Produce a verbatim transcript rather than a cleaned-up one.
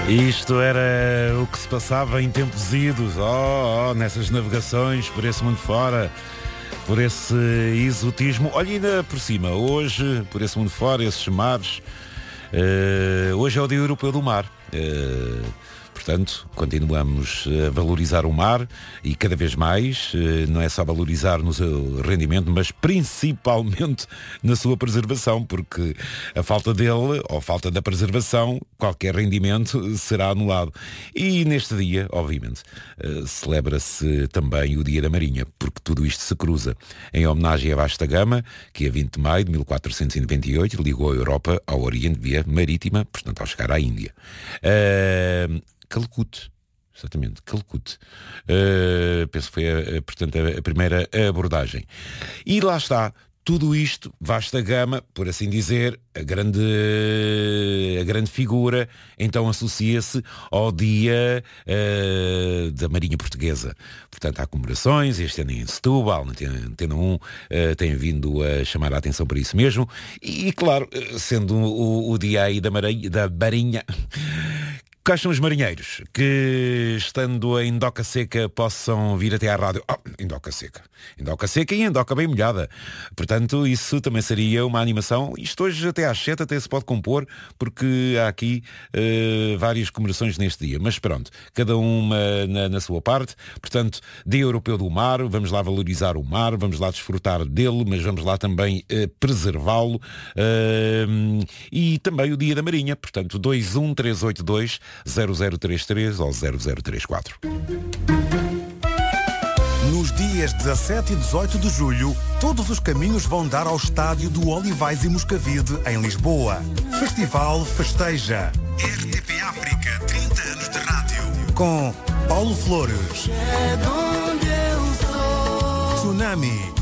Isto era o que se passava em tempos idos, oh, oh, nessas navegações por esse mundo fora, por esse exotismo. Olha, ainda por cima, hoje, por esse mundo fora, esses mares, uh, hoje é o Dia Europeu do Mar. Uh, Portanto, continuamos a valorizar o mar e cada vez mais, não é só valorizar no seu rendimento, mas principalmente na sua preservação, porque a falta dele, ou a falta da preservação, qualquer rendimento será anulado. E neste dia, obviamente, celebra-se também o Dia da Marinha, porque tudo isto se cruza em homenagem à Vasta Gama, que a vinte de maio de mil quatrocentos e noventa e oito ligou a Europa ao Oriente via marítima, portanto ao chegar à Índia. Uh, Calcute, exatamente, Calcute. Uh, penso que foi, a, a, portanto, a, a primeira abordagem. E lá está, tudo isto, Vasta Gama, por assim dizer, a grande, a grande figura, então associa-se ao Dia uh, da Marinha Portuguesa. Portanto, há comemorações, este ano em Setúbal, na Antena um, uh, tem vindo a chamar a atenção para isso mesmo. E, claro, sendo o, o dia aí da Marinha, da Marinha quais são os marinheiros que, estando em doca seca, possam vir até à rádio? Oh, em doca seca. Em doca seca e em doca bem molhada. Portanto, isso também seria uma animação. Isto hoje até às sete até se pode compor, porque há aqui uh, várias comemorações neste dia. Mas pronto, cada uma na, na sua parte. Portanto, Dia Europeu do Mar, vamos lá valorizar o mar, vamos lá desfrutar dele, mas vamos lá também uh, preservá-lo. Uh, e também o Dia da Marinha. Portanto, dois um três oito dois zero zero três três ou zero zero três quatro. Nos dias dezassete e dezoito de julho, todos os caminhos vão dar ao estádio do Olivais e Moscavide, em Lisboa. Festival Festeja. R T P África, trinta anos de rádio. Com Paulo Flores, Tsunami,